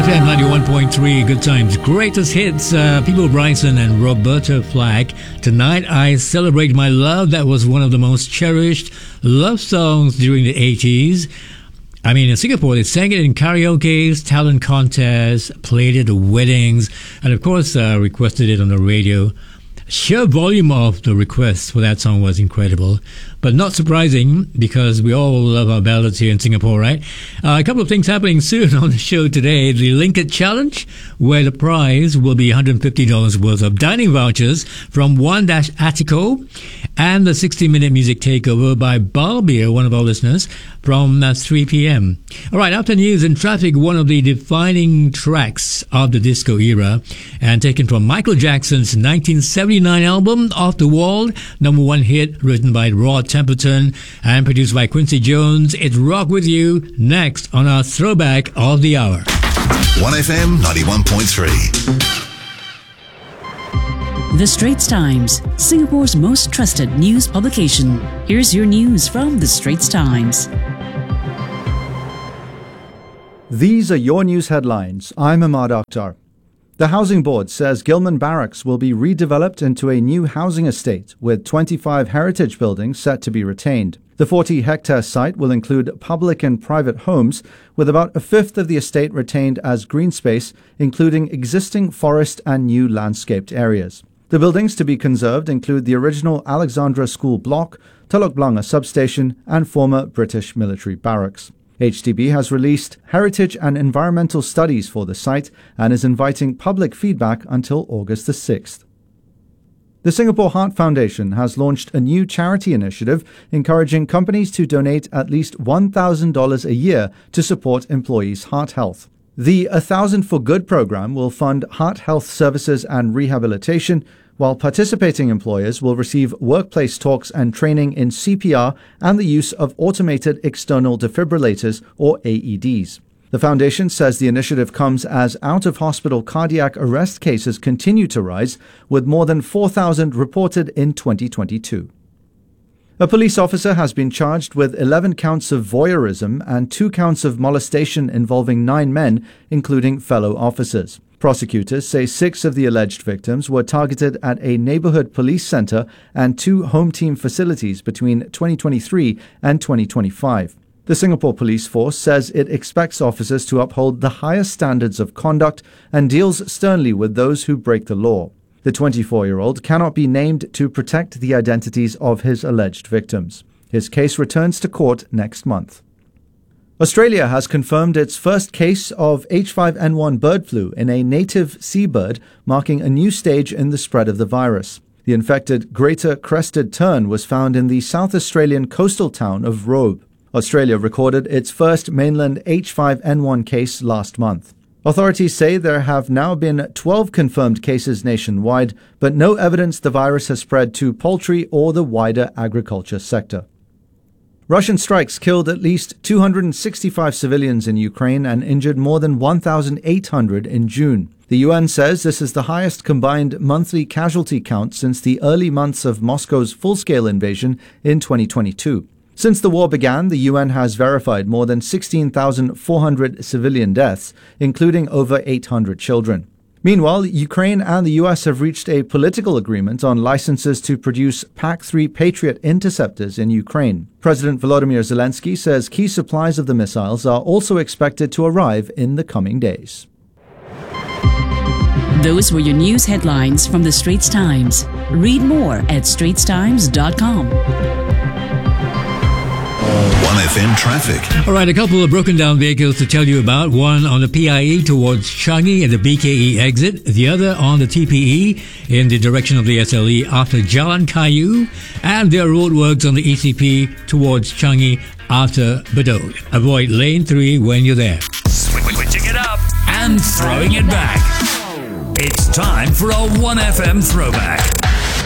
1FM 91.3, good times, greatest hits, People Bryson and Roberta Flack. Tonight I Celebrate My Love. That was one of the most cherished love songs during the 80s. I mean, in Singapore, they sang it in karaoke's, talent contests, played it at weddings, and of course, requested it on the radio. Sheer volume of the requests for that song was incredible, but not surprising because we all love our ballads here in Singapore, right? A couple of things happening soon on the show today. The Link It Challenge, where the prize will be $150 worth of dining vouchers from One-Attico, and the 60-minute music takeover by Barbie, one of our listeners, from 3 p.m. All right, after news and traffic, one of the defining tracks of the disco era, and taken from Michael Jackson's 1979 album, Off the Wall, #1 hit, written by Rod Temperton and produced by Quincy Jones. It's Rock With You, next on our Throwback of the Hour. 1FM 91.3. The Straits Times, Singapore's most trusted news publication. Here's your news from The Straits Times. These are your news headlines. I'm Ahmad Akhtar. The Housing Board says Gilman Barracks will be redeveloped into a new housing estate with 25 heritage buildings set to be retained. The 40-hectare site will include public and private homes, with about a fifth of the estate retained as green space, including existing forest and new landscaped areas. The buildings to be conserved include the original Alexandra School Block, Telok Blangah Substation, and former British military barracks. HDB has released heritage and environmental studies for the site and is inviting public feedback until August the 6th. The Singapore Heart Foundation has launched a new charity initiative encouraging companies to donate at least $1,000 a year to support employees' heart health. The 1,000 for Good program will fund heart health services and rehabilitation, while participating employers will receive workplace talks and training in CPR and the use of automated external defibrillators, or AEDs. The foundation says the initiative comes as out-of-hospital cardiac arrest cases continue to rise, with more than 4,000 reported in 2022. A police officer has been charged with 11 counts of voyeurism and 2 counts of molestation involving 9 men, including fellow officers. Prosecutors say 6 of the alleged victims were targeted at a neighborhood police center and 2 home team facilities between 2023 and 2025. The Singapore Police Force says it expects officers to uphold the highest standards of conduct and deals sternly with those who break the law. The 24-year-old cannot be named to protect the identities of his alleged victims. His case returns to court next month. Australia has confirmed its first case of H5N1 bird flu in a native seabird, marking a new stage in the spread of the virus. The infected greater crested tern was found in the South Australian coastal town of Robe. Australia recorded its first mainland H5N1 case last month. Authorities say there have now been 12 confirmed cases nationwide, but no evidence the virus has spread to poultry or the wider agriculture sector. Russian strikes killed at least 265 civilians in Ukraine and injured more than 1,800 in June. The UN says this is the highest combined monthly casualty count since the early months of Moscow's full-scale invasion in 2022. Since the war began, the UN has verified more than 16,400 civilian deaths, including over 800 children. Meanwhile, Ukraine and the US have reached a political agreement on licenses to produce PAC-3 Patriot interceptors in Ukraine. President Volodymyr Zelensky says key supplies of the missiles are also expected to arrive in the coming days. Those were your news headlines from The Straits Times. Read more at straitstimes.com. 1FM traffic. All right, a couple of broken down vehicles to tell you about. One on the PIE towards Changi at the BKE exit. The other on the TPE in the direction of the SLE after Jalan Kayu. And there are roadworks on the ECP towards Changi after Bedok. Avoid lane 3 when you're there. Switching it up and throwing it back. It's time for a 1FM throwback.